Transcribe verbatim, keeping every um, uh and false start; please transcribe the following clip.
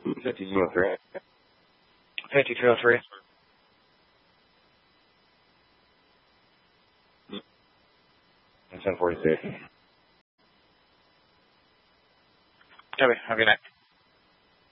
fifty-two oh three. fifty-two oh three. ten forty-six. Okay, have a good night.